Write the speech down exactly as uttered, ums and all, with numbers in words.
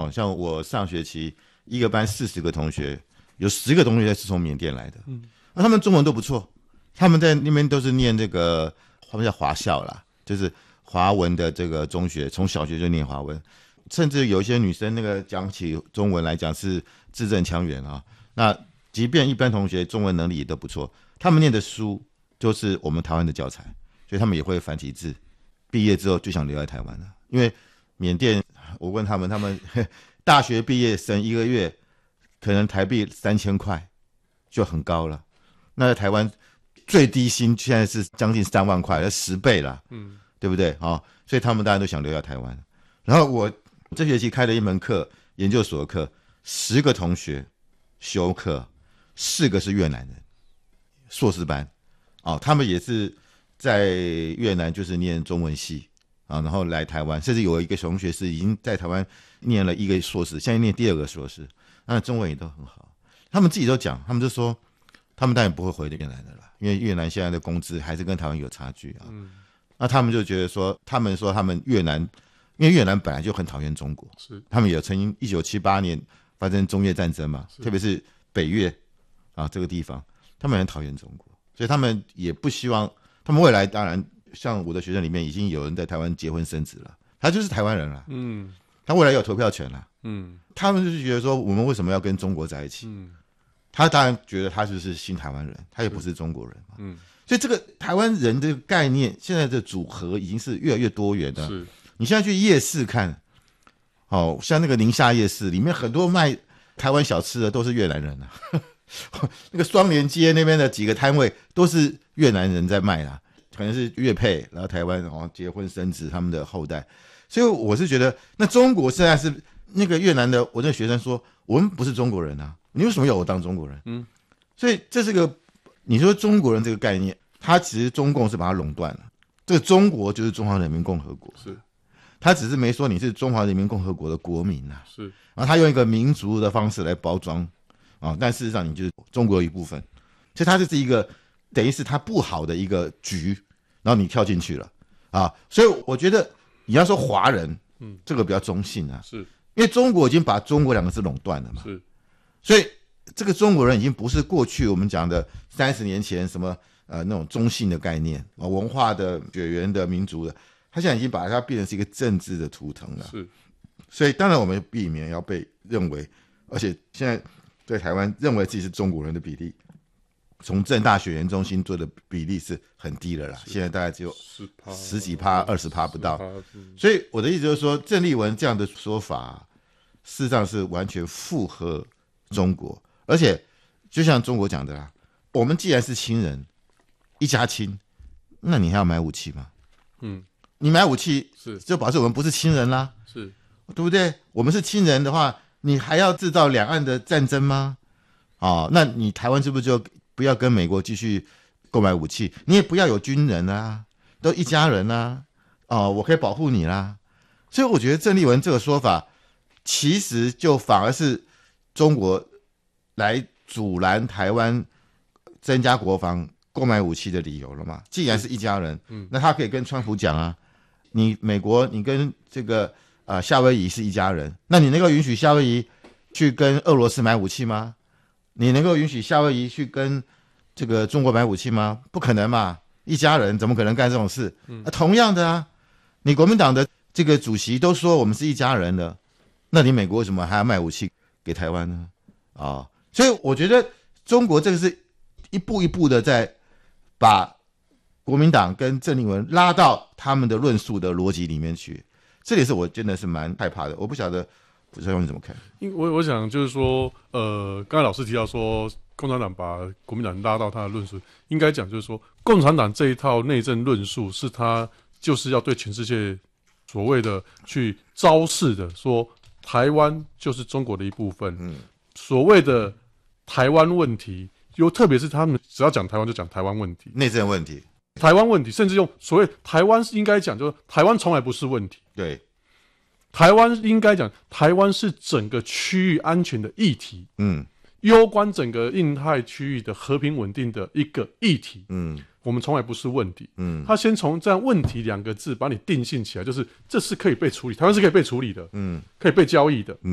哦，像我上学期一个班四十个同学，有十个同学是从缅甸来的，嗯，那他们中文都不错，他们在那边都是念这个他们叫华校啦，就是华文的这个中学，从小学就念华文，甚至有一些女生那个讲起中文来讲是字正腔圆啊。那即便一般同学中文能力也都不错，他们念的书就是我们台湾的教材，所以他们也会繁体字。毕业之后就想留在台湾了，因为缅甸，我问他们，他们大学毕业生一个月可能台币三千块就很高了。那在台湾最低薪现在是将近三万块，十倍了，嗯，对不对？哦，所以他们大家都想留在台湾。然后我这学期开了一门课，研究所的课，十个同学修课，四个是越南人，硕士班，哦，他们也是在越南就是念中文系啊，然后来台湾，甚至有一个同学是已经在台湾念了一个硕士，现在念第二个硕士，那中文也都很好。他们自己都讲，他们就说，他们当然不会回越南的啦，因为越南现在的工资还是跟台湾有差距啊。嗯，那他们就觉得说，他们说他们越南，因为越南本来就很讨厌中国，是他们有曾经一九七八年发生中越战争嘛，特别是北越啊这个地方，他们很讨厌中国，所以他们也不希望。他们未来当然，像我的学生里面已经有人在台湾结婚生子了，他就是台湾人了，嗯，他未来有投票权了，嗯，他们就是觉得说，我们为什么要跟中国在一起？嗯，他当然觉得他就是新台湾人，他也不是中国人嘛，嗯，所以这个台湾人这个概念，现在的组合已经是越来越多元的。是，你现在去夜市看，哦，像那个宁夏夜市里面很多卖台湾小吃的都是越南人啊。那个双连街那边的几个摊位都是越南人在卖啦，可能是越配，然后台湾哦结婚生子他们的后代，所以我是觉得，那中国现在是那个越南的，我那个学生说，我们不是中国人啊，你为什么要我当中国人？嗯，所以这是个你说中国人这个概念，它其实中共是把它垄断了，这个中国就是中华人民共和国，是，他只是没说你是中华人民共和国的国民啊，是，然后他用一个民族的方式来包装。哦，但事实上你就是中国的一部分，所以它这是一个等于是它不好的一个局，然后你跳进去了啊，所以我觉得你要说华人，嗯，这个比较中性啊，是因为中国已经把中国两个字垄断了嘛，是，所以这个中国人已经不是过去我们讲的三十年前什么呃那种中性的概念啊，文化的血缘的民族的，他现在已经把它变成是一个政治的图腾了，是，所以当然我们避免要被认为，而且现在。在台湾认为自己是中国人的比例，从政大学研中心做的比例是很低了啦，现在大概只有十几趴、二十趴不到。所以我的意思就是说，郑丽文这样的说法，事实上是完全符合中国，而且就像中国讲的啦，我们既然是亲人，一家亲，那你还要买武器吗？嗯，你买武器是就表示我们不是亲人啦，是，对不对？我们是亲人的话。你还要制造两岸的战争吗？哦，那你台湾是不是就不要跟美国继续购买武器？你也不要有军人啊，都一家人啊，哦，我可以保护你啦。所以我觉得郑丽文这个说法，其实就反而是中国来阻拦台湾增加国防、购买武器的理由了嘛。既然是一家人，嗯，那他可以跟川普讲啊，你美国，你跟这个。呃，夏威夷是一家人，那你能够允许夏威夷去跟俄罗斯买武器吗？你能够允许夏威夷去跟这个中国买武器吗？不可能嘛，一家人怎么可能干这种事？嗯啊、同样的啊，你国民党的这个主席都说我们是一家人的，那你美国为什么还要卖武器给台湾呢？啊、哦，所以我觉得中国这个是一步一步的在把国民党跟郑丽文拉到他们的论述的逻辑里面去。这也是我真的是蛮害怕的，我不晓得傅少勇你怎么看？ 因为我我想就是说，呃，刚才老师提到说，共产党把国民党拉到他的论述，应该讲就是说，共产党这一套内政论述是他就是要对全世界所谓的去昭示的，说台湾就是中国的一部分，嗯，所谓的台湾问题，又特别是他们只要讲台湾就讲台湾问题， 内政问题。 台湾问题，甚至用所谓台湾是应该讲，就是台湾从来不是问题。 对， 台湾应该讲，台湾是整个区域安全的议题，嗯，攸关整个印太区域的和平稳定的一个议题，嗯，我们从来不是问题，嗯，他先从这样问题两个字把你定性起来，就是这是可以被处理，台湾是可以被处理的，嗯，可以被交易的，